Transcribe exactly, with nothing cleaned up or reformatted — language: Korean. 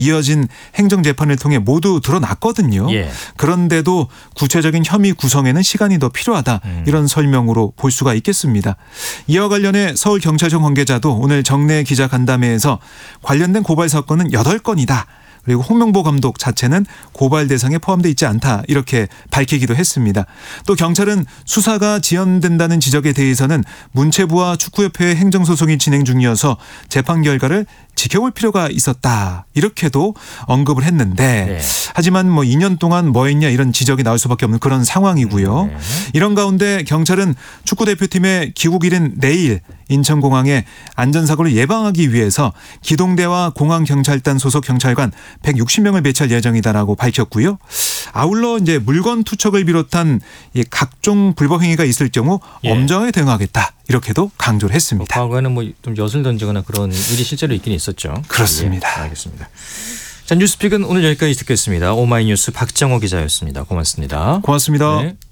이어진 행정재판을 통해 모두 드러났거든요. 예. 그런데도 구체적인 혐의 구성에는 시간이 더 필요하다. 음. 이런 설명으로 볼 수가 있겠습니다. 이와 관련해 서울경찰청 관계자도 오늘 정례 기자간담회에서 관련된 고발 사건은 여덟 건이다. 그리고 홍명보 감독 자체는 고발 대상에 포함되어 있지 않다 이렇게 밝히기도 했습니다. 또 경찰은 수사가 지연된다는 지적에 대해서는 문체부와 축구협회의 행정소송이 진행 중이어서 재판 결과를 지켜볼 필요가 있었다 이렇게도 언급을 했는데 네. 하지만 뭐 이 년 동안 뭐 했냐 이런 지적이 나올 수밖에 없는 그런 상황이고요. 네. 이런 가운데 경찰은 축구대표팀의 귀국일인 내일 인천공항에 안전사고를 예방하기 위해서 기동대와 공항경찰단 소속 경찰관 백육십 명을 배치할 예정이다라고 밝혔고요. 아울러 이제 물건 투척을 비롯한 이 각종 불법 행위가 있을 경우 예. 엄정하게 대응하겠다 이렇게도 강조를 했습니다. 뭐 과거에는 뭐 좀 엿을 던지거나 그런 일이 실제로 있긴 있었죠. 그렇습니다. 예, 알겠습니다. 자, 뉴스픽은 오늘 여기까지 듣겠습니다. 오마이뉴스 박정호 기자였습니다. 고맙습니다. 고맙습니다. 네.